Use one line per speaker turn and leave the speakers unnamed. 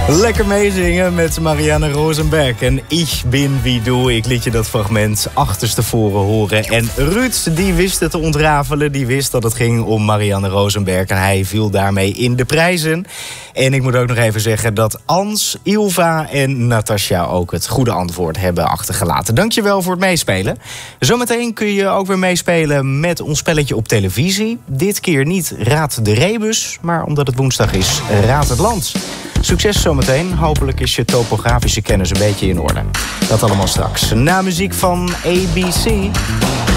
Lekker meezingen met Marianne Rosenberg en Ich bin wie du. Ik liet je dat fragment achterstevoren horen. En Ruud, die wist het te ontrafelen. Die wist dat het ging om Marianne Rosenberg. En hij viel daarmee in de prijzen. En ik moet ook nog even zeggen dat Ans, Ilva en Natasja ook het goede antwoord hebben achtergelaten. Dankjewel voor het meespelen. Zometeen kun je ook weer meespelen met ons spelletje op televisie. Dit keer niet Raad de Rebus, maar omdat het woensdag is, Raad het Land. Succes zometeen. Hopelijk is je topografische kennis een beetje in orde. Dat allemaal straks. Na muziek van ABC.